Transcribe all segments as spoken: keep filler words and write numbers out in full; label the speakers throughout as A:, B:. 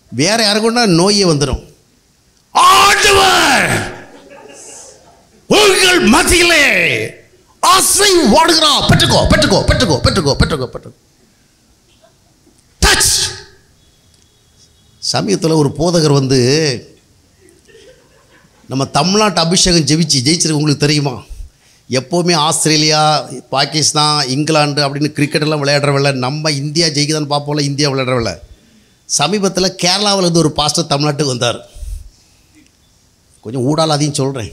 A: வேற யாருக்குன்னா நோயே வந்துடும். ஆண்டவர் உங்கள் மத்தியிலே ஆசை வாடுகிறார். பெற்றுக்கோ பெற்றுக்கோ பெற்றுக்கோ பெற்றுக்கோ பெற்றுக்கோ பெற்றுக்கோ. டச். சமயத்தில் ஒரு போதகர் வந்து நம்ம தமிழ்நாட்டு அபிஷேகம் ஜெயிச்சு ஜெயிச்சிருக்கு. உங்களுக்கு தெரியுமா? எப்போவுமே ஆஸ்திரேலியா, பாகிஸ்தான், இங்கிலாந்து அப்படின்னு கிரிக்கெட்டெல்லாம் விளையாடுறவில்ல. நம்ம இந்தியா ஜெயிக்குதான்னு பார்ப்போம்ல, இந்தியா விளையாடுறவில்ல. சமீபத்தில் கேரளாவிலேருந்து ஒரு பாஸ்டர் தமிழ்நாட்டுக்கு வந்தார். கொஞ்சம் ஊடால அதையும் சொல்கிறேன்.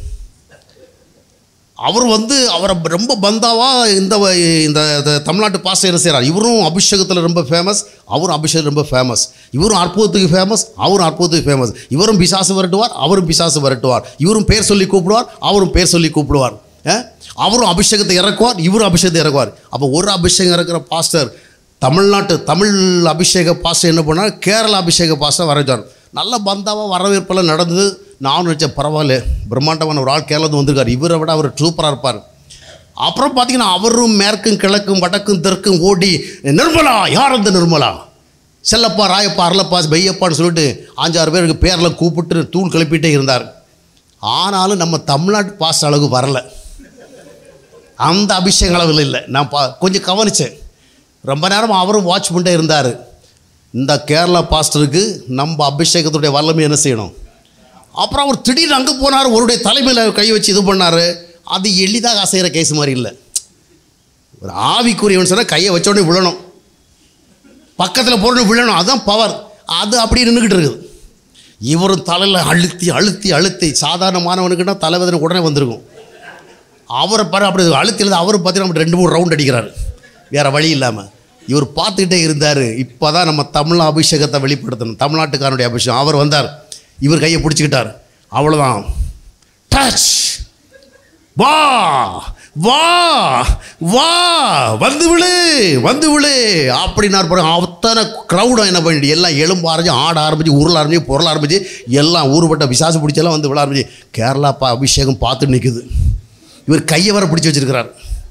A: அவர் வந்து அவரை ரொம்ப பந்தாவாக இந்த இந்த தமிழ்நாட்டு பாஸ்டர் என்ன செய்கிறார், இவரும் அபிஷேகத்தில் ரொம்ப ஃபேமஸ், அவரும் அபிஷேகம் ரொம்ப ஃபேமஸ். இவரும் அற்புதத்துக்கு ஃபேமஸ், அவரும் அற்புதத்துக்கு ஃபேமஸ். இவரும் பிசாசு விரட்டுவார், அவரும் பிசாசு விரட்டுவார். இவரும் பேர் சொல்லி கூப்பிடுவார், அவரும் பேர் சொல்லி கூப்பிடுவார். அவரும் அபிஷேகத்தை இறக்குவார், இவரும் அபிஷேகத்தை இறக்குவார். அப்போ ஒரு அபிஷேகம் இறக்குற பாஸ்டர் தமிழ்நாட்டு தமிழ் அபிஷேக பாஸ்டர் என்ன பண்ணார், கேரளா அபிஷேக பாஸ்டர் வரவேற்றார். நல்ல பந்தாவாக வரவேற்பெல்லாம் நடந்தது. நானும் நினச்சேன் பரவாயில்ல, பிரம்மாண்டமான ஒரு ஆள் கேரளத்து வந்திருக்கார், இவரை விட அவர் சூப்பராக இருப்பார். அப்புறம் பார்த்தீங்கன்னா அவரும் மேற்கும் கிழக்கும் வடக்கும் தெற்கும் ஓடி, நிர்மலா, யார் அந்த நிர்மலா, செல்லப்பா, ராயப்பா, அரளப்பா, பையப்பான்னு சொல்லிட்டு அஞ்சாறு பேருக்கு பேரில் கூப்பிட்டு தூள் கிளப்பிட்டே இருந்தார். ஆனாலும் நம்ம தமிழ்நாட்டு பாஸ்டர் அளவுக்கு வரலை, அந்த அபிஷேக அளவில் இல்லை. நான் பா கொஞ்சம் கவனித்தேன். ரொம்ப நேரம் அவரும் வாட்ச் பண்ணிட்டே இருந்தார். இந்த கேரளா பாஸ்டருக்கு நம்ம அபிஷேகத்துடைய வல்லமை என்ன செய்யணும். அப்புறம் அவர் திடீர்னு அங்கே போனார், அவருடைய தலைமையில் கை வச்சு இது பண்ணார். அது எளிதாக அசைகிற கேஸ் மாதிரி இல்லை. ஒரு ஆவிக்குரியவன் சொன்னால் கையை வச்சோடனே விழணும், பக்கத்தில் போடணும், விழணும், அதுதான் பவர். அது அப்படி நின்றுக்கிட்டு இருக்குது. இவரும் தலையில் அழுத்தி அழுத்தி அழுத்தி, சாதாரணமானவனுக்குன்னா தலைவதனை உடனே வந்திருக்கும். அவரை பாரு அப்படி அழுத்தியில் அவரும் பார்த்தீங்கன்னா ரெண்டு மூணு ரவுண்ட் அடிக்கிறார், வேறு வழி இல்லாமல். இவர் பார்த்துக்கிட்டே இருந்தார். இப்போ தான் நம்ம தமிழ் அபிஷேகத்தை வெளிப்படுத்தணும், தமிழ்நாட்டுக்காரனுடைய அபிஷேகம். அவர் வந்தார், இவர் கையை பிடிச்சிக்கிட்டார். அவ்வளோதான், டச், வா வா வா, வந்து விழு வந்து விழு அப்படின்னார். பாருங்க, அத்தனை க்ரௌடும் என்ன பண்ணிட்டு எல்லாம் எலும்பு ஆரம்பிச்சு, ஆட ஆரம்பிச்சு, உருள ஆரம்பிச்சு, பொருள் ஆரம்பிச்சு, எல்லாம் ஊருப்பட்ட விசாசு பிடிச்செல்லாம் வந்து விழ ஆரம்பிச்சு. கேரளா பா அபிஷேகம் பார்த்து நிற்குது. இவர் கையை வர பிடிச்சி வச்சிருக்கிறார்.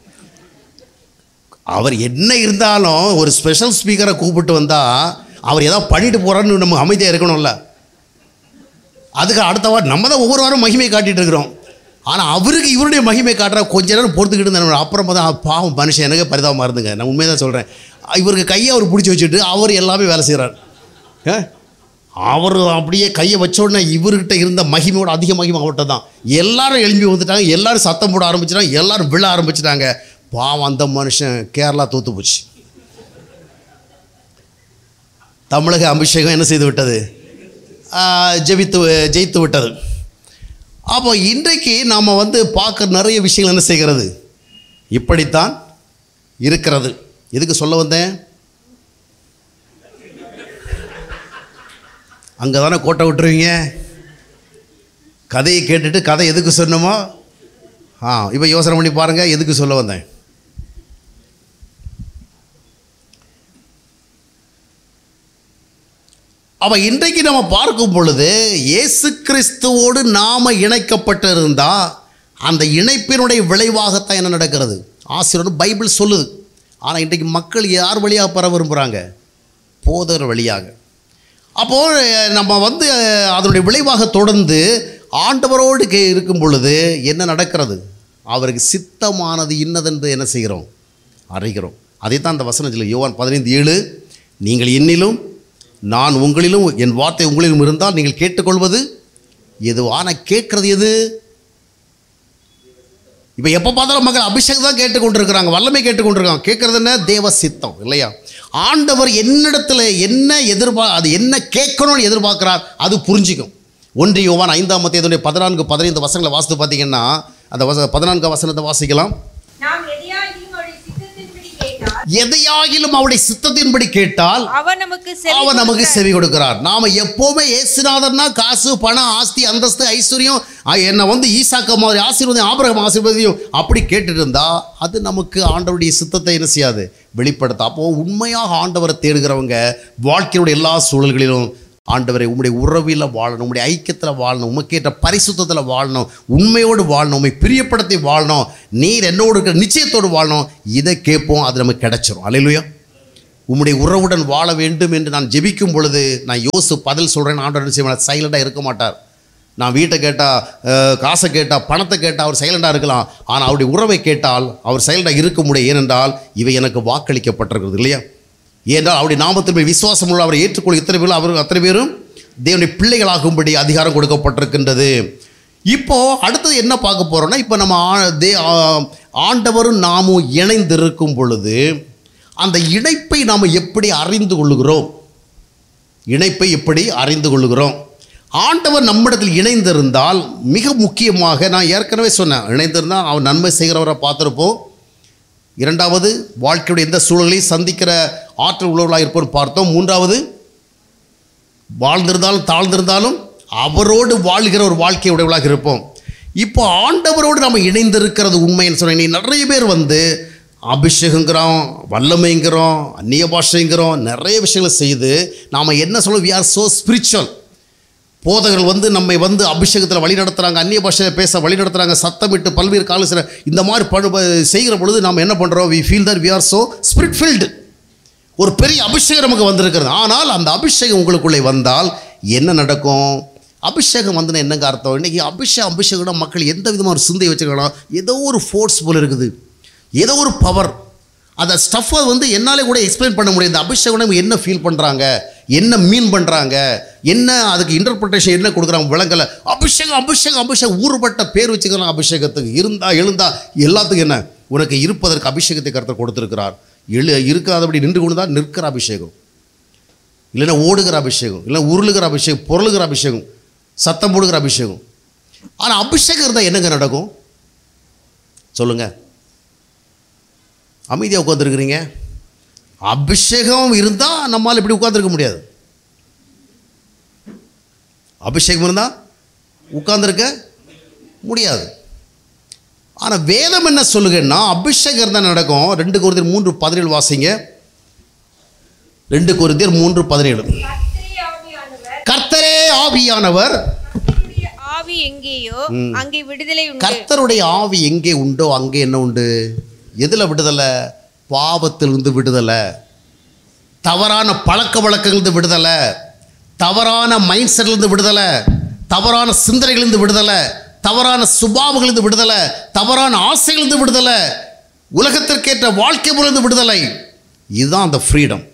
A: அவர் என்ன இருந்தாலும் ஒரு ஸ்பெஷல் ஸ்பீக்கரை கூப்பிட்டு வந்தால் அவர் ஏதாவது பண்ணிட்டு போகிறான்னு நம்ம அமைதியாக இருக்கணும்ல. அதுக்கு அடுத்த வாரம் நம்ம தான் ஒவ்வொரு வாரம் மகிமை காட்டிகிட்டு இருக்கிறோம். ஆனால் அவருக்கு இவருடைய மகிமை காட்டுற கொஞ்ச நேரம் பொறுத்துக்கிட்டு இருந்தார். அப்புறம் பார்த்தா பாவம் மனுஷன், எனக்கு பரிதாபமாக இருந்துங்க, நான் உண்மையை தான் சொல்கிறேன். இவருக்கு கையை அவர் பிடிச்சி வச்சுட்டு அவர் எல்லாமே வேலை செய்கிறார். அவர் அப்படியே கையை வச்ச உடனே இவர்கிட்ட இருந்த மகிமையோட அதிக மகிமை அவர்கிட்ட தான். எல்லாரும் எழும்பி வந்துட்டாங்க, எல்லாரும் சத்தம் போட ஆரம்பிச்சிட்டாங்க, எல்லாரும் விழ ஆரம்பிச்சிட்டாங்க. பாவம் அந்த மனுஷன் கேரளா தூத்து போச்சு. தமிழக அபிஷேகம் என்ன செய்து விட்டது, ஜெயித்து ஜெயித்து விட்டது. அப்போ இன்றைக்கு நாம் வந்து பார்க்குற நிறைய விஷயங்கள் என்ன செய்கிறது, இப்படித்தான் இருக்கிறது. எதுக்கு சொல்ல வந்தேன், அங்கே தானே கோட்டை விட்டுருவீங்க. கதையை கேட்டுட்டு கதை எதுக்கு சொன்னோமோ ஆ இப்போ யோசனை பண்ணி பாருங்கள் எதுக்கு சொல்ல வந்தேன். அப்போ இன்றைக்கு நம்ம பார்க்கும் பொழுது இயேசு கிறிஸ்துவோடு நாம் இணைக்கப்பட்டிருந்தால் அந்த இணைப்பினுடைய விளைவாகத்தான் என்ன நடக்கிறது, ஆசீர்வாதம் பைபிள் சொல்லுது. ஆனால் இன்றைக்கு மக்கள் யார் வழியாக பெற விரும்புகிறாங்க, போதகர் வழியாக. அப்போது நம்ம வந்து அதனுடைய விளைவாக தொடர்ந்து ஆண்டவரோடு கே இருக்கும் பொழுது என்ன நடக்கிறது, அவருக்கு சித்தமானது இன்னதென்று என்ன செய்கிறோம், அறிகிறோம். அதை தான் அந்த வசனத்தில் யோவான் பதினைந்து ஏழு, நீங்கள் என்னிலும் நான் உங்களிலும் என் வார்த்தை உங்களிலும் இருந்தால் நீங்கள் கேட்டுக்கொள்வது எது. ஆனால் கேட்குறது எது, இப்போ எப்போ பார்த்தாலும் மக்கள் அபிஷேகம் தான் கேட்டுக்கொண்டிருக்கிறாங்க, வல்லமை கேட்டுக்கொண்டிருக்காங்க. கேட்குறது என்ன, தேவ சித்தம் இல்லையா. ஆண்டவர் என்னிடத்தில் என்ன எதிர்பார்க்க, அது என்ன கேட்கணும்னு எதிர்பார்க்குறார், அது புரிஞ்சிக்கும். ஒன்று யோவான் ஐந்தாம் அத்தியாயத்துடைய பதினான்கு பதினைந்து வசனங்களை வாசித்து பார்த்தீங்கன்னா அந்த வச பதினான்காம் வசனத்தை வாசிக்கலாம். எதையாகிலும் அவருடைய சித்தத்தின்படி கேட்டால் அவர் நமக்கு செவி கொடுக்கிறார். நாம எப்பவுமே இயேசுநாதர்னா காசு பணம் ஆஸ்தி அந்தஸ்து ஐஸ்வர்யம் என்ன வந்து ஈசாக்க மாதிரி ஆசீர்வாதம் ஆபிரகாம் ஆசீர்வாதம் அப்படி கேட்டுட்டு இருந்தா அது நமக்கு ஆண்டவருடைய சித்தத்தை என்ன செய்யாது, வெளிப்படுத்த. அப்போ உண்மையாக ஆண்டவரை தேடுகிறவங்க வாழ்க்கையுடைய எல்லா சூழல்களிலும் ஆண்டவரை உம்முடைய உறவில் வாழணும், உம்முடைய ஐக்கியத்தில் வாழணும், உமக்கேற்ற பரிசுத்தத்தில் வாழணும், உண்மையோடு வாழணும், உண்மை பிரியப்படுத்தி வாழணும், நீர் என்னோடு இருக்கிற நிச்சயத்தோடு வாழணும். இதை கேட்போம், அது நமக்கு கிடைச்சிரும். அல்லேலூயா. உம்முடைய உறவுடன் வாழ வேண்டும் என்று நான் ஜெபிக்கும் பொழுது நான் யோசு பதில் சொல்கிறேன். ஆண்டவர் செய்வேன், சைலண்டாக இருக்க மாட்டார். நான் வீட்டை கேட்டால், காசை கேட்டால், பணத்தை கேட்டால் அவர் சைலண்டாக இருக்கலாம். ஆனால் அவருடைய உறவை கேட்டால் அவர் சைலண்டாக இருக்க முடியும். ஏனென்றால் இவை எனக்கு வாக்களிக்கப்பட்டிருக்கிறது இல்லையா? ஏனென்றால் அவருடைய நாமத்தின் மேல் விசுவாசம் உள்ள அவரை ஏற்றுக்கொள்ள இத்தனை பேரும் அவர் அத்தனை பேரும் தேவனுடைய பிள்ளைகளாகும்படி அதிகாரம் கொடுக்கப்பட்டிருக்கின்றது. இப்போது அடுத்தது என்ன பார்க்க போகிறோன்னா, இப்போ நம்ம தே ஆண்டவரும் நாமும் இணைந்திருக்கும் பொழுது அந்த இணைப்பை நாம் எப்படி அறிந்து கொள்ளுகிறோம்? இணைப்பை எப்படி அறிந்து கொள்ளுகிறோம்? ஆண்டவர் நம்மிடத்தில் இணைந்திருந்தால் மிக முக்கியமாக, நான் ஏற்கனவே சொன்னேன், இணைந்திருந்தால் அவன் நன்மை செய்கிறவரை பார்த்துருப்போம். இரண்டாவது, வாழ்க்கையுடைய எந்த சூழலையும் சந்திக்கிற ஆற்றல் உள்ளவர்களாக இருப்போம் பார்த்தோம். மூன்றாவது, வாழ்ந்திருந்தாலும் தாழ்ந்திருந்தாலும் அவரோடு வாழ்கிற ஒரு வாழ்க்கை உடையவர்களாக இருப்போம். இப்போ ஆண்டவரோடு நம்ம இணைந்திருக்கிறது உண்மைன்னு சொன்னேன். நிறைய பேர் வந்து அபிஷேகங்கிறோம், வல்லமைங்கிறோம், அந்நிய பாஷைங்கிறோம், நிறைய விஷயங்களை செய்து நாம் என்ன சொல்லுவோம், வி ஆர் ஸோ ஸ்பிரிச்சுவல். போதகர்கள் வந்து நம்மை வந்து அபிஷேகத்தில் வழி நடத்துகிறாங்க, அந்நிய பாஷையில் பேச வழி நடத்துகிறாங்க, சத்தமிட்டு பல்வேறு கால இந்த மாதிரி பணு செய்கிற பொழுது நாம் என்ன பண்ணுறோம், we feel that we are so spirit field. ஒரு பெரிய அபிஷேகம் நமக்கு வந்திருக்கிறது. ஆனால் அந்த அபிஷேகம் உங்களுக்குள்ளே வந்தால் என்ன நடக்கும்? அபிஷேகம் வந்து என்னங்க அர்த்தம்? இன்றைக்கி அபிஷேகம் அபிஷேகம்னா மக்கள் எந்த விதமாக ஒரு சிந்தை வச்சுக்கலாம், ஏதோ ஒரு ஃபோர்ஸ் போல் இருக்குது, ஏதோ ஒரு பவர். அந்த ஸ்டஃப்பை வந்து என்னாலே கூட எக்ஸ்பிளைன் பண்ண முடியாது. இந்த அபிஷேகம் என்ன ஃபீல் பண்ணுறாங்க, என்ன மீன் பண்ணுறாங்க, என்ன அதுக்கு இன்டர்பிரிட்டேஷன் என்ன கொடுக்குறாங்க விளங்கலை. அபிஷேகம் அபிஷேகம் அபிஷேகம் ஊறுபட்ட பேர் வச்சுக்கலாம் அபிஷேகத்துக்கு. இருந்தா எழுந்தா எல்லாத்துக்கும் என்ன, உனக்கு இருப்பதற்கு அபிஷேகத்தை கருத்தை கொடுத்துருக்கிறார். எழு இருக்காதபடி நின்று கொண்டு தான் நிற்கிற அபிஷேகம், இல்லைன்னா ஓடுகிற அபிஷேகம், இல்லைன்னா உருளுகிற அபிஷேகம், பொருளுகிற அபிஷேகம், சத்தம் போடுகிற அபிஷேகம். ஆனால் அபிஷேகம் இருந்தால் என்னங்க நடக்கும் சொல்லுங்கள்? அமைதியாக உட்காந்துருக்குறீங்க. அபிஷேகம் இருந்தால் நம்மால் இப்படி உட்காந்துருக்க முடியாது. அபிஷேகம் இருந்தால் உட்கார்ந்துருக்க முடியாது. ஆனால் வேதம் என்ன சொல்லுங்கன்னா அபிஷேகம் இருந்தால் நடக்கும். ரெண்டு கொரிந்தியர் மூன்று பதினேழு வாசிங்க. ரெண்டு கொரிந்தியர் மூன்று பதினேழு. கர்த்தரே ஆவியானவர்,
B: ஆவி எங்கேயோ அங்கே விடுதலை உண்டு.
A: கர்த்தருடைய ஆவி எங்கே உண்டோ அங்கே என்ன உண்டு? எதில் விடுதலை? பாவத்திலிருந்து விடுதலை, தவறான பழக்க வழக்கங்களிலிருந்து விடுதலை, தவறான மைண்ட் செட்லேருந்து விடுதலை, தவறான சிந்தனைகளிலிருந்து விடுதலை, தவறான சுபாவங்களிலிருந்து விடுதலை, தவறான ஆசைகளிலிருந்து விடுதலை, உலகத்திற்கேற்ற வாழ்க்கை முறையிலிருந்து விடுதலை. இதுதான் அந்த ஃப்ரீடம்.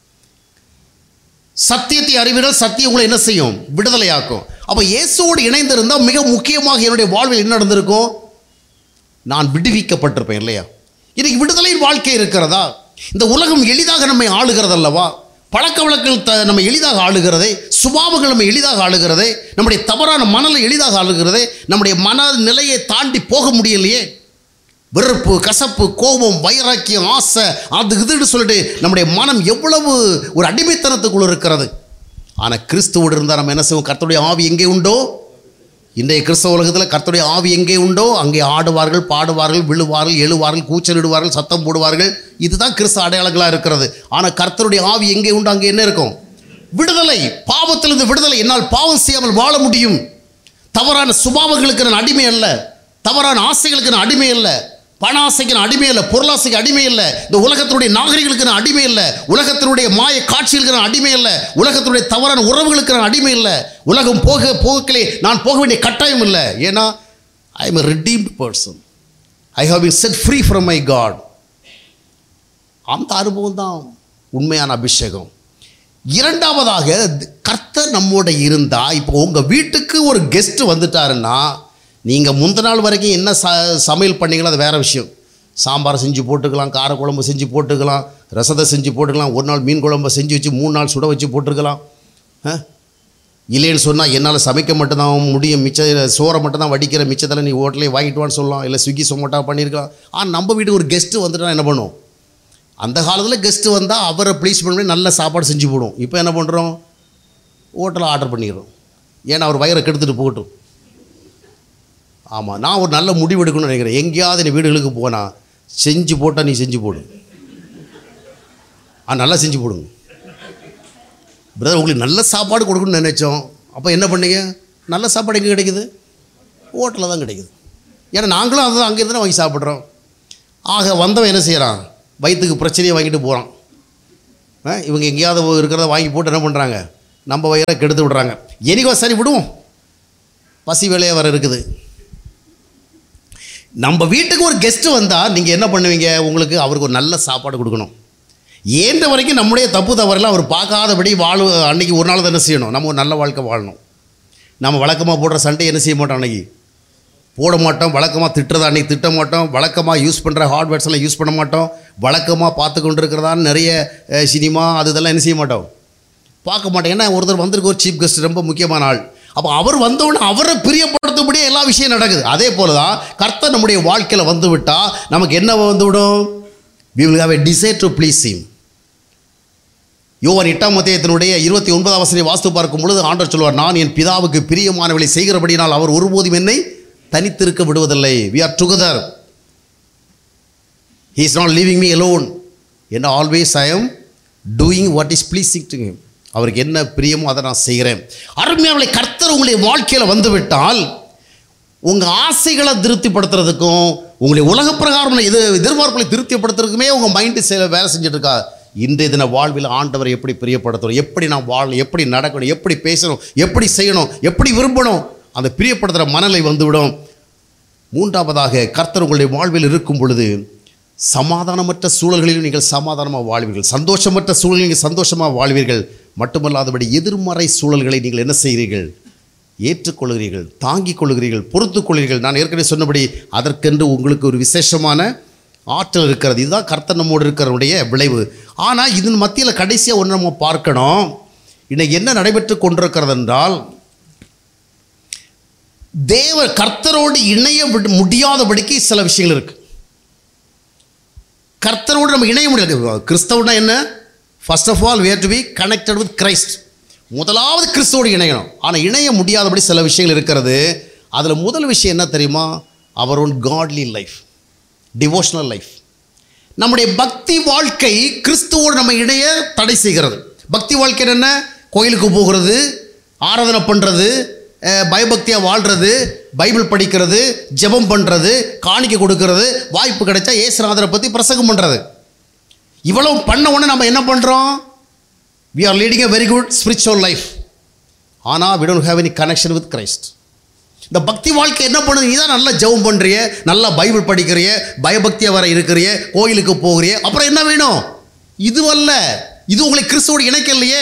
A: சத்தியத்தை அறிவினால் சத்தியம் உங்களை என்ன செய்யும்? விடுதலையாக்கும். அப்போ இயேசுவோடு இணைந்திருந்தால் மிக முக்கியமாக என்னுடைய வாழ்வில் என்ன நடந்திருக்கும்? நான் விடுவிக்கப்பட்டிருப்பேன் இல்லையா? இன்னைக்கு விடுதலையின் வாழ்க்கை இருக்கிறதா? இந்த உலகம் எளிதாக நம்மை ஆளுகிறது அல்லவா? பழக்க வழக்கங்கள் த நம்ம எளிதாக ஆளுகிறதே, சுபாவங்கள் நம்ம எளிதாக ஆளுகிறதே, நம்முடைய தவறான மனநிலை எளிதாக ஆளுகிறதே, நம்முடைய மனநிலையை தாண்டி போக முடியலையே. வெறுப்பு, கசப்பு, கோபம், வைராக்கியம், ஆசை, அது இதுன்னு சொல்லிட்டு நம்முடைய மனம் எவ்வளவு ஒரு அடிமைத்தனத்துக்குள்ள இருக்கிறது. ஆனால் கிறிஸ்துவோடு இருந்தால் நம்ம என்ன செய்வோம்? கர்த்தருடைய ஆவி எங்கே உண்டோ, இன்றைய கிறிஸ்தவ உலகத்தில் கர்த்தருடைய ஆவி எங்கே உண்டோ அங்கே ஆடுவார்கள், பாடுவார்கள், விழுவார்கள், எழுவார்கள், கூச்சலிடுவார்கள், சத்தம் போடுவார்கள். இதுதான் கிறிஸ்தவ அடையாளங்களாக இருக்கிறது. ஆனால் கர்த்தருடைய ஆவி எங்கே உண்டோ அங்கே என்ன இருக்கும்? விடுதலை. பாவத்திலிருந்து விடுதலை. என்னால் பாவம் செய்யாமல் வாழ முடியும். தவறான சுபாவங்களுக்கு நான் அடிமை அல்ல, தவறான ஆசைகளுக்கு நான் அடிமை அல்ல, பண ஆசைக்கு நான் அடிமை இல்லை, பொருளாசைக்கு அடிமை இல்லை, இந்த உலகத்தினுடைய நாகரிகளுக்கு நான் அடிமை இல்லை, உலகத்தினுடைய மாய காட்சிகளுக்கு நான் அடிமை இல்லை, உலகத்தினுடைய தவறான உறவுகளுக்கு நான் அடிமை இல்லை, உலகம் போக போகலே நான் போக வேண்டிய கட்டாயம் இல்லை. ஏன்னா I am a redeemed person. I have been set free from my God. அந்த அனுபவம் தான் உண்மையான அபிஷேகம். இரண்டாவதாக, கர்த்தர் நம்மோட இருந்தால், இப்போ உங்கள் வீட்டுக்கு ஒரு கெஸ்ட்டு வந்துட்டாருன்னா நீங்கள் முந்த நாள் வரைக்கும் என்ன ச சமையல் பண்ணிங்களோ அது வேறு விஷயம். சாம்பார் செஞ்சு போட்டுக்கலாம், காரக்குழம்பு செஞ்சு போட்டுக்கலாம், ரசத்தை செஞ்சு போட்டுக்கலாம், ஒரு நாள் மீன் குழம்பை செஞ்சு வச்சு மூணு நாள் சுட வச்சு போட்டுருக்கலாம். இல்லைன்னு சொன்னால் என்னால் சமைக்க மட்டும்தான் முடியும், மிச்ச சோறை மட்டும் தான் வடிக்கிற, மிச்சத்தில் நீ ஹோட்டலே வாங்கிட்டு வான்னு சொல்லலாம், இல்லை ஸ்விக்கி சொமோட்டா பண்ணியிருக்கலாம். ஆனால் நம்ம வீட்டுக்கு ஒரு கெஸ்ட்டு வந்துட்டா என்ன பண்ணும்? அந்த காலத்தில் கெஸ்ட்டு வந்தால் அவரை ப்ளீஸ் பண்ணி நல்ல சாப்பாடு செஞ்சு போடும். இப்போ என்ன பண்ணுறோம்? ஹோட்டலில் ஆர்டர் பண்ணிடுறோம். ஏன்னா அவர் வயிறை கெடுத்துட்டு போகட்டும். ஆமாம், நான் ஒரு நல்ல முடிவு எடுக்கணும்னு நினைக்கிறேன். எங்கேயாவது நீ வீடுகளுக்கு போனால் செஞ்சு போட்டால் நீ செஞ்சு போடு, ஆ நல்லா செஞ்சு போடுங்க பிரதர். உங்களுக்கு நல்ல சாப்பாடு கொடுக்கணும்னு நினைச்சோம். அப்போ என்ன பண்ணீங்க? நல்ல சாப்பாடு எங்கே கிடைக்குது? ஹோட்டலில் தான் கிடைக்குது. ஏன்னா நாங்களும் அதுதான் அங்கே இருந்து வாங்கி சாப்பிட்றோம். ஆக வந்தவன் என்ன செய்கிறான்? வயிற்றுக்கு பிரச்சனையை வாங்கிட்டு போகிறான். இவங்க எங்கேயாவது இருக்கிறத வாங்கி போட்டு என்ன பண்ணுறாங்க, நம்ம வயிறை கெடுத்து விடுறாங்க. எனிகோ சரி விடுவோம், பசி வேலையாக வர இருக்குது. நம்ம வீட்டுக்கு ஒரு கெஸ்ட்டு வந்தால் நீங்கள் என்ன பண்ணுவீங்க, உங்களுக்கு அவருக்கு ஒரு நல்ல சாப்பாடு கொடுக்கணும். ஏன்ற வரைக்கும் நம்முடைய தப்பு தவறெல்லாம் அவர் பார்க்காதபடி வாழ அன்றைக்கி ஒரு நாள் தான் என்ன செய்யணும், நம்ம ஒரு நல்ல வாழ்க்கை வாழணும். நம்ம வழக்கமாக போடுற சண்டை என்ன செய்ய மாட்டோம், அன்றைக்கி போட மாட்டோம். வழக்கமாக திட்டுறதா அன்றைக்கி திட்ட மாட்டோம். வழக்கமாக யூஸ் பண்ணுற ஹார்ட்வேர்ட்ஸ் எல்லாம் யூஸ் பண்ண மாட்டோம். வழக்கமாக பார்த்து கொண்டு இருக்கிறதான்னு நிறைய சினிமா அது இதெல்லாம் என்ன செய்ய மாட்டோம், பார்க்க மாட்டோம். ஏன்னா ஒருத்தர் வந்திருக்க ஒரு சீஃப் கெஸ்ட் ரொம்ப முக்கியமான ஆள். அப்போ அவர் வந்தவுடனே அவரை பிரியப்படுத்தபடியே எல்லா விஷயம் நடக்குது. அதே போல் தான் கர்த்தர் நம்முடைய வாழ்க்கையில் வந்து விட்டால் நமக்கு என்ன வந்துவிடும், we will have a desire to please him. யோவான் எட்டாம் அத்தியாயத்தினுடைய இருபத்தி ஒன்பதாம் வசனத்தை வாஸ்து பார்க்கும் பொழுது ஆண்டவர் சொல்வார், நான் என் பிதாவுக்கு பிரியமானவளை செய்கிறபடினால் அவர் ஒருபோதும் என்னை தனித்திருக்க விடுவதில்லை. we are together, he is not leaving me alone, and always I am doing what is pleasing to him. அவருக்கு என்ன பிரியமோ அதை நான் செய்கிறேன். அருமையானவர்களே, கர்த்தர் உங்களுடைய வாழ்க்கையில் வந்துவிட்டால் உங்கள் ஆசைகளை திருப்திப்படுத்துறதுக்கும் உங்களுடைய உலக பிரகாரம் இது எதிர்பார்ப்புகளை திருப்திப்படுத்துறதுக்குமே உங்கள் மைண்டு செயல வேலை செஞ்சுட்டு இருக்கா. இன்றைய தின வாழ்வில் ஆண்டவரை எப்படி பிரியப்படுத்தணும், எப்படி நான் வாழணும், எப்படி நடக்கணும், எப்படி பேசணும், எப்படி செய்யணும், எப்படி விரும்பணும், அந்த பிரியப்படுத்துகிற மனநிலை வந்துவிடும். மூன்றாவதாக, கர்த்தர் உங்களுடைய வாழ்வில் இருக்கும் பொழுது சமாதானமற்ற சூழல்களிலும் நீங்கள் சமாதானமாக வாழ்வீர்கள், சந்தோஷமற்ற சூழலில் நீங்கள் சந்தோஷமாக வாழ்வீர்கள். மட்டுமல்லாதபடி எதிர்மறை சூழல்களை நீங்கள் என்ன செய்கிறீர்கள், ஏற்றுக்கொள்கிறீர்கள், தாங்கிக் கொள்கிறீர்கள், பொறுத்துக் கொள்கிறீர்கள். நான் ஏற்கனவே சொன்னபடி அதற்கென்று உங்களுக்கு ஒரு விசேஷமான ஆற்றல் இருக்கிறது. இதுதான் கர்த்தர் நம்மோடு இருக்கிறனுடைய விளைவு. ஆனால் இதன் மத்தியில் கடைசியாக ஒன்று நம்ம பார்க்கணும். இன்னைக்கு என்ன நடைபெற்று கொண்டிருக்கிறது என்றால், தேவ கர்த்தரோடு இணைய முடியாதபடிக்கு சில விஷயங்கள் இருக்குது. கர்த்தரோடு நம்ம இணைய முடியாது. கிறிஸ்தவனா என்ன, first of all we have to be connected with Christ. முதலாவது கிறிஸ்துவோடு இணையணும். ஆனால் இணைய முடியாதபடி சில விஷயங்கள் இருக்கிறது. அதில் முதல் விஷயம் என்ன தெரியுமா, அவர் own godly life, devotional life. நம்முடைய பக்தி வாழ்க்கை கிறிஸ்துவோடு நம்ம இணைய தடை செய்கிறது. பக்தி வாழ்க்கை என்ன, கோயிலுக்கு போகிறது, ஆராதனை பண்ணுறது, பயபக்தியாக வாழ்கிறது, பைபிள் படிக்கிறது, ஜெபம் பண்ணுறது, காணிக்கை கொடுக்கறது, வாய்ப்பு கிடைச்சா இயேசுநாதரை பற்றி பிரசங்கம் பண்ணுறது. இவ்வளவு பண்ண உடனே நம்ம என்ன பண்ணுறோம், we are leading a very good spiritual life. ஆனால் we don't have any connection with Christ. இந்த பக்தி வாழ்க்கை என்ன பண்ணுது, நீ தான் நல்லா ஜெபம் பண்ணுறிய, நல்லா பைபிள் படிக்கிறிய, பயபக்தியாக வர இருக்கிறிய, கோயிலுக்கு போகிறிய, அப்புறம் என்ன வேணும், இதுவல்ல, இது உங்களை கிறிஸ்துவோடு இணைக்கலையே.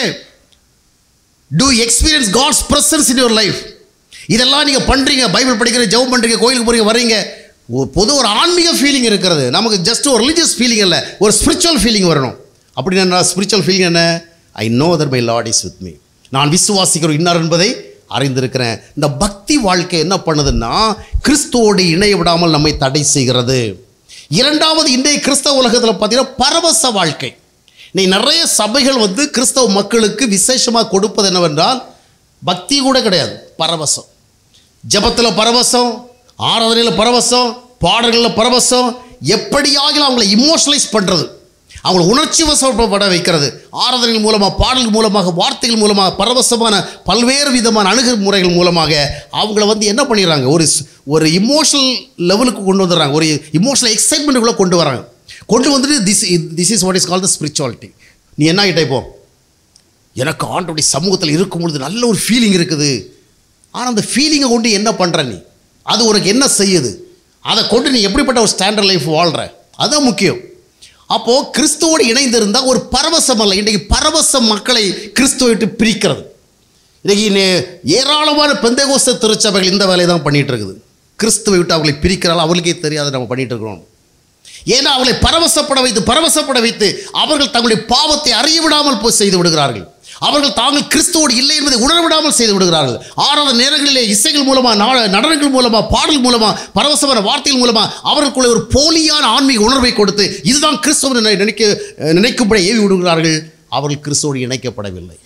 A: Do you experience God's presence in your life? இதெல்லாம் நீங்கள் பண்ணுறீங்க, பைபிள் படிக்கிறீங்க, ஜெபம் பண்ணுறீங்க, கோயிலுக்கு போகிறீங்க, வரீங்க, பொது ஒரு ஆன்மீக ஃபீலிங் இருக்கிறது. நமக்கு ஜஸ்ட் ஒரு ரிலீஜியஸ் ஃபீலிங் இல்லை, ஒரு ஸ்பிரிச்சுவல் ஃபீலிங் வரணும். அப்படி என்ன ஸ்பிரிச்சுவல் ஃபீலிங் என்ன, I know that my Lord is with me, நான் விசுவாசிக்கிற இன்னார் என்பதை அறிந்திருக்கிறேன். இந்த பக்தி வாழ்க்கை என்ன பண்ணுதுன்னா கிறிஸ்துவோடு இணைய விடாமல் நம்மை தடை செய்கிறது. இரண்டாவது, இன்றைய கிறிஸ்தவ உலகத்தில் பார்த்தீங்கன்னா பரவச வாழ்க்கை. இன்னைக்கு நிறைய சபைகள் வந்து கிறிஸ்தவ மக்களுக்கு விசேஷமாக கொடுப்பது என்னவென்றால் பக்தி கூட கிடையாது, பரவசம். ஜபத்தில் பரவசம், ஆராதனையில் பரவசம், பாடல்களில் பரவசம், எப்படியாக அவங்களை இமோஷனலைஸ் பண்ணுறது, அவங்களை உணர்ச்சி வசப்பட வைக்கிறது. ஆராதனைகள் மூலமாக, பாடல்கள் மூலமாக, வார்த்தைகள் மூலமாக, பரவசமான பல்வேறு விதமான அணுகுமுறைகள் மூலமாக அவங்கள வந்து என்ன பண்ணிடுறாங்க, ஒரு ஒரு இமோஷனல் லெவலுக்கு கொண்டு வந்துடுறாங்க, ஒரு இமோஷனல் எக்ஸைட்மெண்ட்டுக்குள்ளே கொண்டு வராங்க. கொண்டு வந்துட்டு this this is what is called the spirituality. நீ என்ன ஆகிட்ட, இப்போ எனக்கு ஆண்டவருடைய சமூகத்தில் இருக்கும் பொழுது நல்ல ஒரு ஃபீலிங் இருக்குது. ஆனால் அந்த ஃபீலிங்கை கொண்டு என்ன பண்ணுற நீ, அது உனக்கு என்ன செய்யுது, அதை கொண்டு நீ எப்படிப்பட்ட ஒரு ஸ்டாண்டர்ட் லைஃப் வாழ்கிற, அதுதான் முக்கியம். அப்போது கிறிஸ்துவோடு இணைந்திருந்தால் ஒரு பரவசம் அல்ல. இன்றைக்கு பரவசம் மக்களை கிறிஸ்துவை விட்டு பிரிக்கிறது. இன்றைக்கி ஏராளமான பெந்தேகோஸ்தே திருச்சபைகள் இந்த வேலையை தான் பண்ணிகிட்டு இருக்குது. கிறிஸ்துவை விட்டு அவர்களை பிரிக்கிறாள், அவர்களுக்கே தெரியாது நம்ம பண்ணிகிட்டு இருக்கிறோம். ஏன்னா அவளை பரவசப்பட வைத்து பரவசப்பட வைத்து அவர்கள் தங்களுடைய பாவத்தை அறிய விடாமல் போய் செய்து விடுகிறார்கள். அவர்கள் தாங்கள் கிறிஸ்துவோடு இல்லை என்பதை உணர விடாமல் செய்து விடுகிறார்கள். ஆறாவது நேரங்களிலே இசைகள் மூலமாக, நடனங்கள் மூலமாக, பாடல் மூலமாக, பரவசமான வார்த்தைகள் மூலமாக அவர்களுக்குள்ளே ஒரு போலியான ஆன்மீக உணர்வை கொடுத்து இதுதான் கிறிஸ்துவ நினைக்க நினைக்கும்படி ஏவி விடுகிறார்கள். அவர்கள் கிறிஸ்துவோடு இணைக்கப்படவில்லை,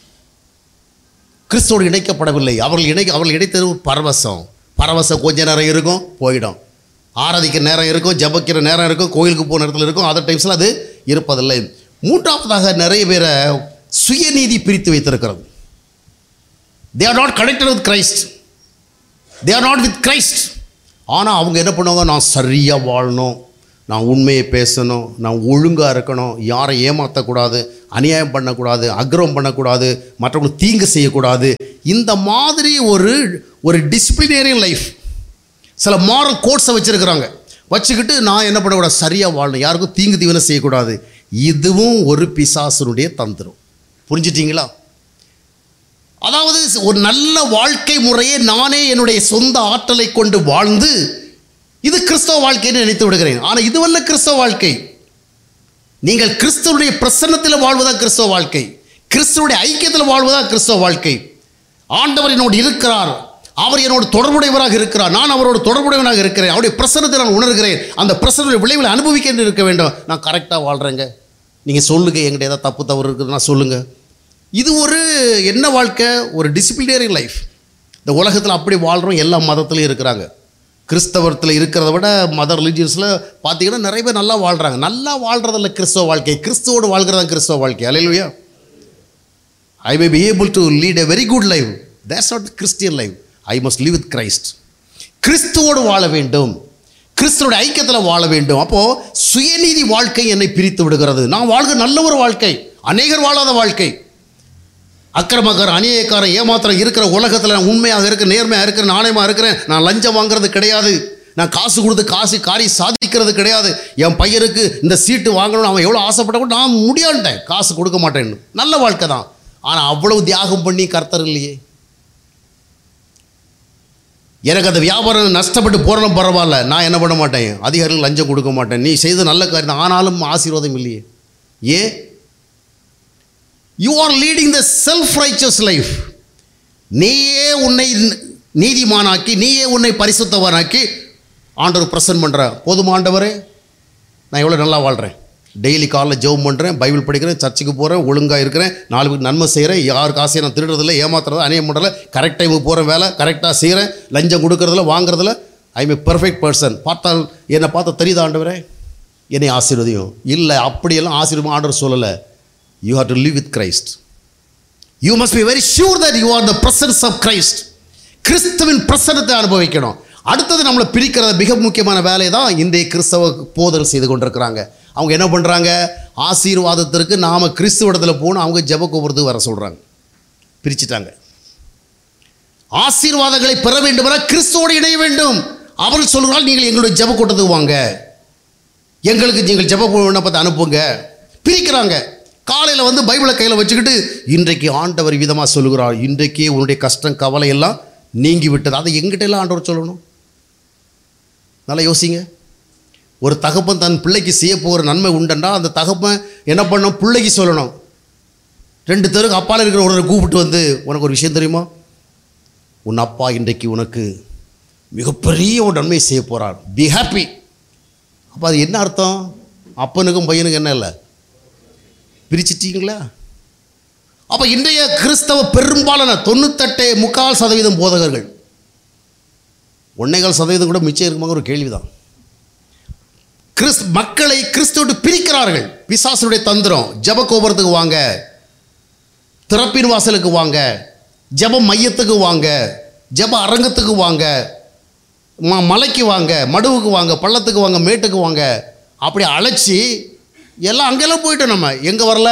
A: கிறிஸ்துவோடு இணைக்கப்படவில்லை. அவர்கள் இணை அவர்கள் இணைத்தது ஒரு பரவசம். பரவசம் கொஞ்ச நேரம் இருக்கும், போயிடும். ஆராதிக்கிற நேரம் இருக்கும், ஜபிக்கிற நேரம் இருக்கும், கோயிலுக்கு போன இடத்துல இருக்கும், அதர் டைம்ஸில் அது இருப்பதில்லை. மூன்றாவதாக, நிறைய பேரை சுயநீதி பிரித்து வைத்திருக்கிறது. they are not connected with Christ, they are not with Christ. ஆனால் அவங்க என்ன பண்ணுவாங்க, நான் சரியாக வாழணும், நான் உண்மையை பேசணும், நான் ஒழுங்காக இருக்கணும், யாரை ஏமாற்றக்கூடாது, அநியாயம் பண்ணக்கூடாது, அக்கிரமம் பண்ணக்கூடாது, மற்றவங்களுக்கு தீங்கு செய்யக்கூடாது. இந்த மாதிரி ஒரு ஒரு டிசிப்ளினேரியன் லைஃப், சில மாரல் கோட்ஸை வச்சுருக்கிறாங்க. வச்சுக்கிட்டு நான் என்ன பண்ணக்கூடாது, சரியாக வாழணும், யாருக்கும் தீங்கு தீவனை செய்யக்கூடாது. இதுவும் ஒரு பிசாசனுடைய தந்திரம். புரிஞ்சிட்டிங்களா? அதாவது ஒரு நல்ல வாழ்க்கை முறையை நானே என்னுடைய சொந்த ஆற்றலை கொண்டு வாழ்ந்து இது கிறிஸ்தவ வாழ்க்கைன்னு நினைத்து விடுகிறேன். ஆனால் இதுவல்ல கிறிஸ்தவ வாழ்க்கை. நீங்கள் கிறிஸ்துவனுடைய பிரசன்னத்தில் வாழ்வதா கிறிஸ்தவ வாழ்க்கை, கிறிஸ்துவனுடைய ஐக்கியத்தில் வாழ்வதா கிறிஸ்தவ வாழ்க்கை. ஆண்டவர் என்னோடு இருக்கிறார், அவர் என்னோடு தொடர்புடையவராக இருக்கிறார், நான் அவரோடு தொடர்புடையவனாக இருக்கிறேன், அவருடைய பிரசன்னத்தை நான் உணர்கிறேன், அந்த பிரசன்னுடைய விளைவில் அனுபவிக்க இருக்க வேண்டும். நான் கரெக்டாக வாழ்கிறேங்க. நீங்கள் சொல்லுங்கள், எங்கிட்ட ஏதாவது தப்பு தவறு இருக்குதுன்னா சொல்லுங்கள். இது ஒரு என்ன வாழ்க்கை, ஒரு டிசிப்ளினரி லைஃப். இந்த உலகத்தில் அப்படி வாழ்கிறோம். எல்லா மதத்துலையும் இருக்கிறாங்க. கிறிஸ்தவத்தில் இருக்கிறத விட மதர் ரிலீஜியஸில் பார்த்தீங்கன்னா நிறைய பேர் நல்லா வாழ்கிறாங்க. நல்லா வாழ்கிறதில்ல கிறிஸ்தவ வாழ்க்கை, கிறிஸ்துவோடு வாழ்கிறதா கிறிஸ்தவ வாழ்க்கை. அல்லேலூயா. ஐ may be able to lead a very good life, that's not Christian life. I must live with Christ. கிறிஸ்துவோடு வாழ வேண்டும், கிறிஸ்துவோட ஐக்கியத்தில் வாழ வேண்டும். அப்போது சுயநீதி வாழ்க்கை என்னை பிரித்து விடுகிறது. நான் வாழ்கிற நல்ல ஒரு வாழ்க்கை, அநேகர் வாழாத வாழ்க்கை. அக்கிரமக்காரன், அநியாயக்காரன், ஏமாத்திரம் இருக்கிற உலகத்தில் நான் உண்மையாக இருக்கிறேன், நேர்மையாக இருக்கிறேன், நாணயமாக இருக்கிறேன். நான் லஞ்சம் வாங்குறது கிடையாது, நான் காசு கொடுத்து காசு காரியம் சாதிக்கிறது கிடையாது. என் பையனுக்கு இந்த சீட்டு வாங்கணும்னு அவன் எவ்வளோ ஆசைப்பட்ட கூட நான் முடியாண்டேன், காசு கொடுக்க மாட்டேன்னு. நல்ல வாழ்க்கை தான். ஆனால் அவ்வளவு தியாகம் பண்ணி கர்த்தர் இல்லையே. எனக்கு அந்த வியாபாரம் நஷ்டப்பட்டு போகிறதும் பரவாயில்ல, நான் என்ன பண்ண மாட்டேன், அதிகாரிகள் லஞ்சம் கொடுக்க மாட்டேன். நீ செய்த நல்ல காரியம் தான், ஆனாலும் ஆசீர்வாதம் இல்லையே. ஏன்? You are leading the self-righteous life. நீயே உன்னை நீதிமானாக்கி, நீயே உன்னை பரிசுத்தவனாக்கி ஆண்டவர் பிரசன்ட் பண்ணுற. போதுமா ஆண்டவரே, நான் எவ்வளோ நல்லா வாழ்கிறேன், டெய்லி காலைல ஜெபம் பண்ணுறேன், பைபிள் படிக்கிறேன், சர்ச்சுக்கு போகிறேன், ஒழுங்காக இருக்கிறேன், நாலு பேருக்கு நன்மை செய்கிறேன், யார் காசையும் நான் திருடுறதில்ல, ஏமாத்துறது, அநியாயம் பண்ணுறதில்ல, கரெக்ட் டைமுக்கு போகிறேன், வேலை கரெக்டாக செய்கிறேன், லஞ்சம் கொடுக்கறதில்ல, வாங்குறதில்ல. I am a perfect person. பார்த்தால் என்னை பார்த்தா தெரியுதா ஆண்டவரே, என்னை ஆசீர்வதியும். இல்லை, அப்படியெல்லாம் ஆசீர்வாதம் ஆண்டவர் சொல்லலை. You have to live with Christ. You must be very sure that you are the presence of Christ. கிறிஸ்துவின் பிரசன்னத்தை அனுபவிக்கணும். அடுத்தது நம்மளை பிரிக்கிற மிக முக்கியமான வேலை தான் இன்றைய கிறிஸ்தவ போதர் செய்து கொண்டிருக்கிறாங்க. அவங்க என்ன பண்ணுறாங்க, ஆசீர்வாதத்திற்கு நாம் கிறிஸ்துவத்தில் போகணும், அவங்க ஜெப கோபுரத்துக்கு வர சொல்கிறாங்க. பிரிச்சுட்டாங்க. ஆசீர்வாதங்களை பெற வேண்டுமென்றால் கிறிஸ்துவோடு இணைய வேண்டும். அவர்கள் சொல்கிறால் நீங்கள் எங்களுடைய ஜெப கூட்டத்துக்கு வாங்க, எங்களுக்கு நீங்கள் ஜெப விண்ணப்பத்தை அனுப்புங்க. பிரிக்கிறாங்க. காலையில் வந்து பைபிளை கையில் வச்சுக்கிட்டு இன்றைக்கு ஆண்டவர் விதமாக சொல்லுகிறார், இன்றைக்கே உன்னுடைய கஷ்டம் கவலை எல்லாம் நீங்கி விட்டது. அதை எங்கிட்ட எல்லாம் ஆண்டவர் சொல்லணும். நல்லா யோசிங்க. ஒரு தகப்பன் தன் பிள்ளைக்கு செய்ய போகிற நன்மை உண்டண்டா அந்த தகப்பன் என்ன பண்ணணும், பிள்ளைக்கு சொல்லணும். ரெண்டு தெருக்கு அப்பால் இருக்கிற ஒருவரை கூப்பிட்டு வந்து, உனக்கு ஒரு விஷயம் தெரியுமா, உன் அப்பா இன்றைக்கு உனக்கு மிகப்பெரிய ஒரு நன்மை செய்ய போகிறார், பி ஹாப்பி. அப்போ அது என்ன அர்த்தம்? அப்பனுக்கும் பையனுக்கும் என்ன இல்லை, பிரிச்சிட்டீங்களா? அப்போ இன்றைய கிறிஸ்தவ பெரும்பாலான தொண்ணூத்தெட்டு முக்கால் சதவீதம் போதகர்கள், ஒன்னேகால் சதவீதம் கூட மிச்சம் இருக்குமாங்க ஒரு கேள்விதான். கிறிஸ் மக்களை கிறிஸ்துவோடு பிரிக்கிறார்கள். பிசாசுடைய தந்திரம். ஜெப கோபுரத்துக்கு வாங்க, திறப்பின் வாசலுக்கு வாங்க, ஜெப மையத்துக்கு வாங்க, ஜெப அரங்கத்துக்கு வாங்க, ம மலைக்கு வாங்க, மடுவுக்கு வாங்க, பள்ளத்துக்கு வாங்க, மேட்டுக்கு வாங்க, அப்படி அழைச்சி எல்லாம் அங்கெல்லாம் போயிட்டோம். நம்ம எங்கே வரல,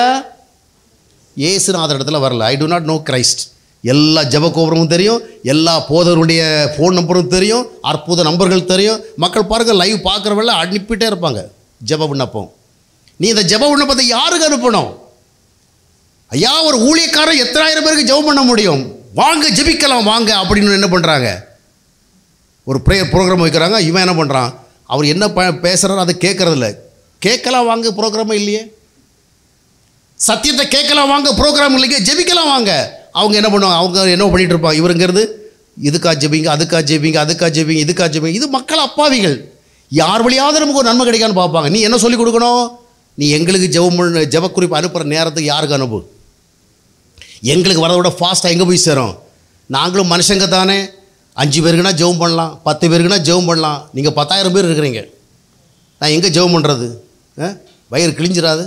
A: ஏசுநாதர் இடத்துல வரல. ஐ டு நாட் நோ கிரைஸ்ட். எல்லா ஜெப கோபுரமும் தெரியும், எல்லா போதருடைய ஃபோன் நம்பரும் தெரியும், அற்புத நம்பர்கள் தெரியும். மக்கள் பாருங்கள், லைவ் பார்க்குறவங்கள அனுப்பிட்டே இருப்பாங்க ஜெப விண்ணப்பம். நீ இந்த ஜெப விண்ணப்பத்தை யாருக்கு அனுப்பணும்? ஐயா, ஒரு ஊழியக்காரன் எத்தனாயிரம் பேருக்கு ஜெபம் பண்ண முடியும்? வாங்க ஜெபிக்கலாம் வாங்க அப்படின்னு என்ன பண்ணுறாங்க, ஒரு ப்ரேயர் ப்ரோக்ராம் வைக்கிறாங்க. இவன் என்ன பண்ணுறான், அவர் என்ன ப பேசுகிறாரோ அதை கேட்குறதில்ல. கேட்கலாம் வாங்க ப்ரோக்ராம் இல்லையே, சத்தியத்தை கேட்கலாம் வாங்க ப்ரோக்ராம் இல்லைங்க, ஜெபிக்கலாம் வாங்க. அவங்க என்ன பண்ணுவாங்க, அவங்க என்ன பண்ணிகிட்டு இருப்பாங்க, இவருங்கிறது இதுக்கா ஜெபிங்க, அதுக்கா ஜெபிங்க, அதுக்கா ஜெபிங்க, இதுக்கா ஜெபிங்க. இது மக்கள் அப்பாவிகள். யார் வழியாவது நமக்கு ஒரு நன்மை கிடைக்கான்னு பார்ப்பாங்க. நீ என்ன சொல்லிக் கொடுக்கணும், நீ எங்களுக்கு ஜெபம் பண்ண ஜெப குறிப்பு அனுப்புகிற நேரத்துக்கு யாருக்கு அனுப்பு, எங்களுக்கு வரதை விட ஃபாஸ்ட்டாக எங்கே போய் சேரும். நாங்களும் மனுஷங்க தானே, அஞ்சு பேருக்குன்னா ஜெபம் பண்ணலாம், பத்து பேருக்குன்னா ஜெபம் பண்ணலாம். நீங்கள் பத்தாயிரம் பேர் இருக்கிறீங்க, நான் எங்கே ஜெபம் பண்ணுறது, வயிறு கிழிஞ்சிடாது.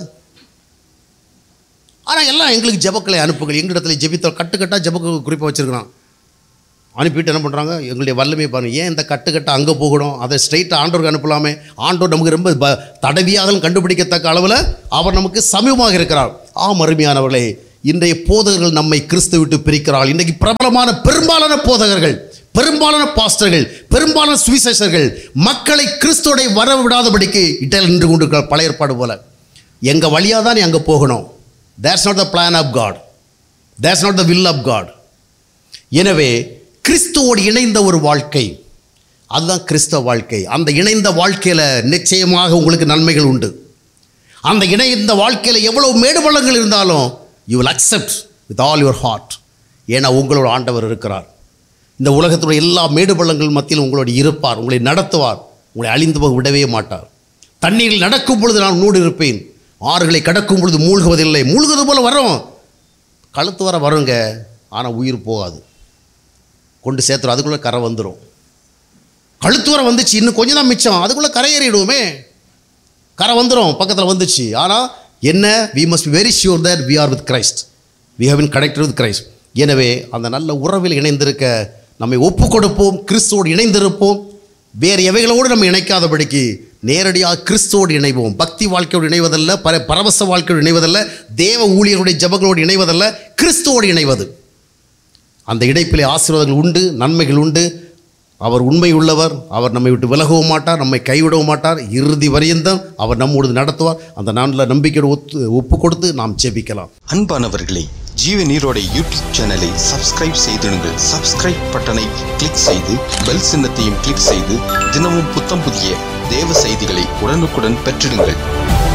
A: ஆனால் எல்லாம் எங்களுக்கு ஜெபக்களை அனுப்புகள், எங்கள் இடத்துல ஜெபித்த கட்டுக்கட்டாக ஜெப குறிப்பை வச்சுருக்கிறான். அனுப்பிட்டு என்ன பண்ணுறாங்க, எங்களுடைய வல்லமையை பாருங்கள், ஏன் இந்த கட்டு கட்டு அங்கே போகணும், அதை ஸ்ட்ரெயிட்டாக ஆண்டோருக்கு அனுப்பலாமே, ஆண்டோர் நமக்கு ரொம்ப ப தடவியாக கண்டுபிடிக்கத்தக்க அளவில் அவர் நமக்கு சமீபமாக இருக்கிறார். ஆம் அருமையானவர்களே, இன்றைய போதகர்கள் நம்மை கிறிஸ்து விட்டு பிரிக்கிறார்கள். இன்றைக்கு பிரபலமான பெரும்பாலான போதகர்கள், பெரும்பாலான பாஸ்டர்கள், பெரும்பாலான சுவிசேஷர்கள் மக்களை கிறிஸ்துவோட வர விடாதபடிக்கு இடையில் நின்று கொண்டிருக்கிற பழைய ஏற்பாடு போல. எங்கள் வழியாக தான் நீ அங்கே போகணும். That's not the plan of God, that's not the will of God. எனவே கிறிஸ்துவோடு இணைந்த ஒரு வாழ்க்கை, அதுதான் கிறிஸ்தவ வாழ்க்கை. அந்த இணைந்த வாழ்க்கையில் நிச்சயமாக உங்களுக்கு நன்மைகள் உண்டு. அந்த இணைந்த வாழ்க்கையில் எவ்வளோ மேடுபள்ளங்கள் இருந்தாலும் you will accept with all your heart. ஏன்னா உங்களோட ஆண்டவர் இருக்கிறார். இந்த உலகத்துடைய எல்லா மேடுபள்ளங்கள் மத்தியில் உங்களோட இருப்பார், உங்களை நடத்துவார், உங்களை அழிந்து போக விடவே மாட்டார். தண்ணீரில் நடக்கும் பொழுது நான் நூடு இருப்பேன், ஆறுகளை கடக்கும் பொழுது மூழ்குவதில்லை. மூழ்குவது போல் வரும், கழுத்து வர வருங்க, ஆனால் உயிர் போகாது, கொண்டு சேர்த்துரும், அதுக்குள்ளே கரை வந்துடும். கழுத்து வர வந்துச்சு, இன்னும் கொஞ்சம் தான் மிச்சம், அதுக்குள்ளே கரையேறிடுவோமே, கரை வந்துடும், பக்கத்தில் வந்துச்சு. ஆனால் என்ன, we must be very sure that we are with Christ, we have been connected with Christ. எனவே அந்த நல்ல உறவில் இணைந்திருக்க நம்மை ஒப்பு கொடுப்போம், கிறிஸ்துவோடு இணைந்திருப்போம். வேறு எவைகளோடு நம்ம இணைக்காதபடிக்கு நேரடியாக கிறிஸ்துவோடு இணைவோம். பக்தி வாழ்க்கையோடு இணைவதல்ல, பர பரவச வாழ்க்கையோடு இணைவதல்ல, தேவ ஊழியர்களுடைய ஜபங்களோடு இணைவதல்ல, கிறிஸ்துவோடு இணைவது. அந்த இணைப்பிலே ஆசீர்வாதங்கள் உண்டு, நன்மைகள் உண்டு. அவர் உண்மை உள்ளவர், அவர் நம்மை விட்டு விலகவும் மாட்டார், நம்மை கைவிடவும் மாட்டார், இறுதி வரையந்தம் அவர் நம்மோடு நடத்துவார். அந்த நாளில் நம்பிக்கையோடு ஒத்து ஒப்பு கொடுத்து நாம் ஜெபிக்கலாம்.
C: அன்பானவர்களே, ஜீவ நீரோட யூடியூப் சேனலை சப்ஸ்கிரைப் செய்திடுங்கள். சப்ஸ்கிரைப் பட்டனை கிளிக் செய்து பெல் சின்னத்தையும் கிளிக் செய்து தினமும் புத்தம் புதிய தேவ செய்திகளை உடனுக்குடன் பெற்றிடுங்கள்.